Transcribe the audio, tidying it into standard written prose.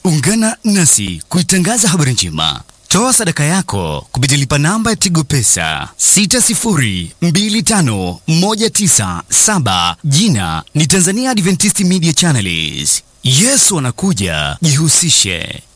Ungana nasi kuitangaza habari njema. Toa sadaka yako kupitia lipa namba ya Tigo Pesa 6025197. Jina ni Tanzania Adventist Media Channels. Yesu anakuja, jihusishe.